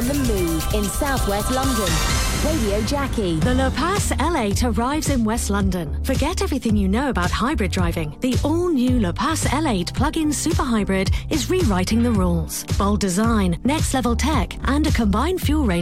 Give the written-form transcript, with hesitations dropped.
on the move in southwest London. Radio Jackie. The Le Pass L8 arrives in West London. Forget everything you know about hybrid driving. The all-new Le Pass L8 plug-in super hybrid is rewriting the rules. Bold design, next-level tech, and a combined fuel range